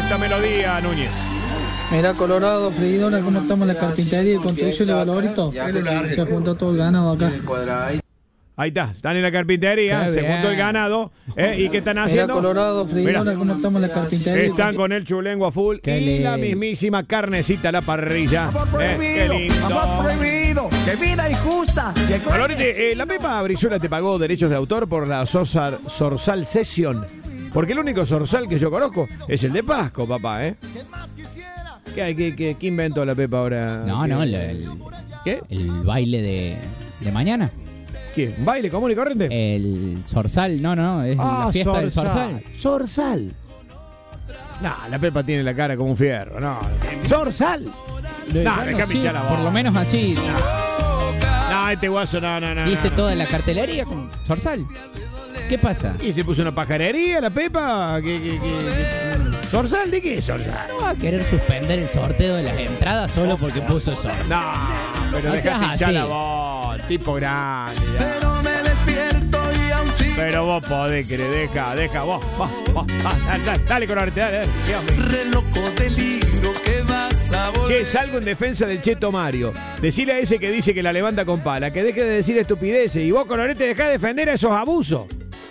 esta melodía, Núñez. Mira, Colorado, freidora, ¿cómo estamos en la carpintería y construcción de valorito? Se juntó todo el ganado acá. Ahí está, están en la carpintería, Qué se bien. juntó el ganado. ¿Y qué están haciendo? Mira, Colorado, freidora, Mira. ¿cómo estamos en la carpintería? Están con el chulengo full Qué y lindo. la mismísima carnecita a la parrilla. Qué lindo. Amor prohibido, qué vida injusta. Valorete, la Pepa Brizuela te pagó derechos de autor por la Zorzal Session. Porque el único zorzal que yo conozco es el de Pasco, papá, ¿eh? ¿Qué inventó la Pepa ahora? No, ¿Qué? el baile de mañana. ¿Qué? ¿Un baile común y corriente? El zorzal, no, es la fiesta del zorzal. Zorzal. No, la Pepa tiene la cara como un fierro, no. Zorzal. No, Bueno, déjame sí, hinchar la voz. por lo menos así No, este guaso, no. dice no. toda la cartelería con zorzal. ¿Qué pasa? ¿Y se puso una pajarería la Pepa? ¿Qué? ¿Zorzal? ¿De qué es Zorzal? No va a querer suspender el sorteo de las entradas solo porque puso zorzal. No, pero No déjate seas hinchar así. la voz, tipo grande. ya. Pero me despierto y aún sigo Pero vos podés querer, deja, vos, dale Colorete, dale, Dios mío. re loco de libro que vas a volver. Che, salgo en defensa del Cheto Mario. Decile a ese que dice que la levanta con pala, que deje de decir estupideces. Y vos, Colorete, dejá de defender a esos abusos.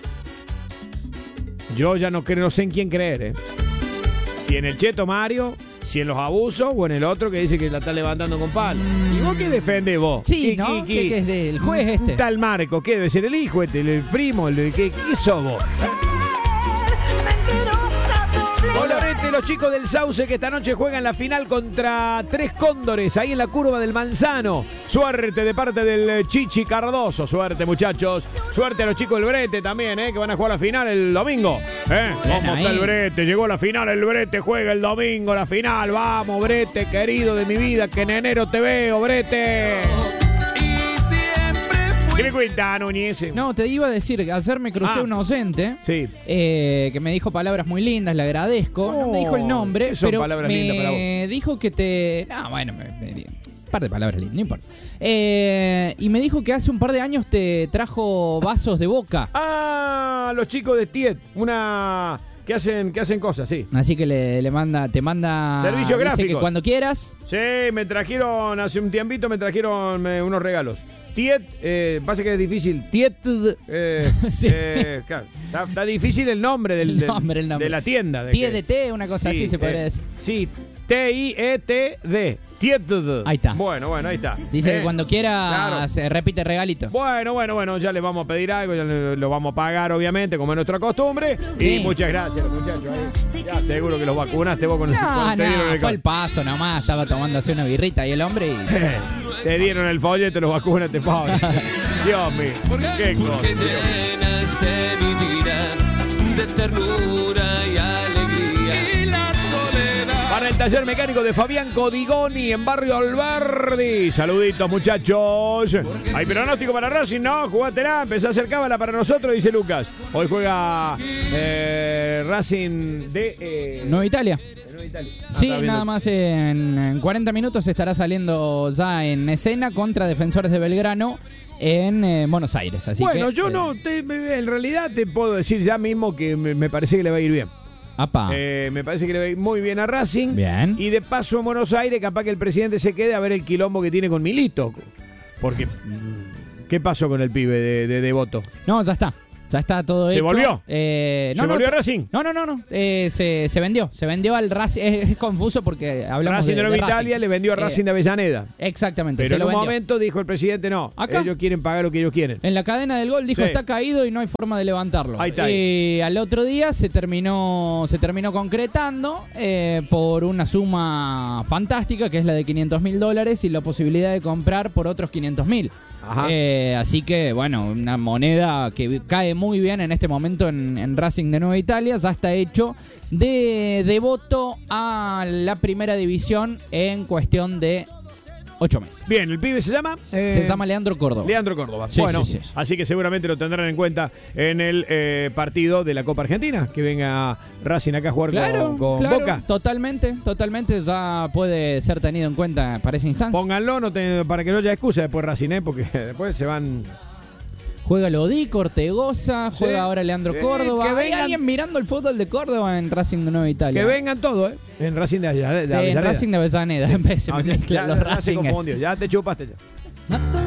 Yo ya no sé en quién creer, ¿eh? Si en el Cheto Mario, si en los abusos o en el otro que dice que la está levantando con pala. ¿Y vos qué defendés vos? Sí, ¿no? ¿Qué es del juez este? Un tal Marco, ¿qué debe ser? ¿El hijo este, el primo? ¿Qué sos vos? Colorete, los chicos del Sauce que esta noche juegan la final contra 3 Cóndores ahí en la curva del Manzano. Suerte de parte del Chichi Cardoso. Suerte, muchachos. Suerte a los chicos del Brete también, que van a jugar la final el domingo. ¿Cómo está el Brete? Llegó la final, el Brete juega el domingo la final. Vamos, Brete, querido de mi vida, que en enero te veo, Brete. ¿Qué me cuenta, Núñez? No, te iba a decir, ayer me crucé un ausente que me dijo palabras muy lindas, le agradezco. No me dijo el nombre, son pero palabras lindas para vos. me dijo que te... No, bueno, un par de palabras lindas, no importa. Y me dijo que hace un par de años te trajo vasos de Boca. Ah, los chicos de Tiet, una... que hacen cosas, sí. Así que te manda... Servicios dice gráficos. que cuando quieras... Sí, me trajeron, hace un tiempito me trajeron unos regalos. Tiet, pasa que es difícil. Tiet, Sí. claro, está difícil el nombre, El nombre. de la tienda. Tiet, una cosa así se podría decir. Sí, T-I-E-T-D. Tiet. Ahí está. Bueno, ahí está. Dice que cuando quieras repite regalito. Bueno, ya le vamos a pedir algo, ya lo vamos a pagar, obviamente, como es nuestra costumbre. Sí. Y muchas gracias, muchachos. Ya seguro que los vacunaste vos con el No, te dieron el fue el paso nomás. Estaba tomándose una birrita y el hombre y... Te dieron el folleto, los vacunaste, pobre. Dios mío, qué cosa. Que llenas de mi vida de ternura y alegría. Y la soledad. Para el taller mecánico de Fabián Codigoni en Barrio Alberdi. Saluditos, muchachos. Hay pronóstico para Racing, ¿no? Jugátela, empezá a hacer cábala para nosotros, dice Lucas. Hoy juega Racing de... Nueva Italia. Nueva Italia. Sí, nada más en 40 minutos estará saliendo ya en escena contra Defensores de Belgrano en Buenos Aires. Así bueno, que, yo en realidad te puedo decir ya mismo que me parece que le va a ir bien. Apa. Me parece que le va a ir muy bien a Racing. Bien. Y de paso en Buenos Aires, capaz que el presidente se quede a ver el quilombo que tiene con Milito. Porque, ¿qué pasó con el pibe de Devoto? No, ya está. Ya está todo hecho. ¿Se volvió? ¿Se volvió a Racing? No. Se vendió. Se vendió al Racing. Es confuso porque hablamos Racing de Nueva Racing. Italia le vendió a Racing de Avellaneda. Exactamente. Pero se en lo un vendió. momento dijo el presidente, no, Acá. ellos quieren pagar lo que ellos quieren. En la cadena del gol dijo Sí. está caído y no hay forma de levantarlo. Ahí está. Y al otro día se terminó concretando por una suma fantástica que es la de $500.000 y la posibilidad de comprar por otros 500.000. Ajá. Así que bueno, una moneda que cae muy bien en este momento en Racing de Nueva Italia. Ya está hecho de devoto a la primera división en cuestión de 8 meses. Bien, el pibe se llama... Se llama Leandro Córdoba. Leandro Córdoba. Sí, bueno, sí. así que seguramente lo tendrán en cuenta en el partido de la Copa Argentina, que venga Racing acá a jugar Claro, con Boca. Totalmente, ya puede ser tenido en cuenta para esa instancia. Pónganlo para que no haya excusa después Racing, porque después se van... Juega Lodi, Cortegoza, juega Sí. ahora Leandro Que Córdoba. Hay vengan. alguien mirando el fútbol de Córdoba en Racing de Nueva Italia. Que vengan todos, En Racing de En Racing de Avellaneda. Se me mezclan los ya se Racing. confundió, ya te chupaste ya.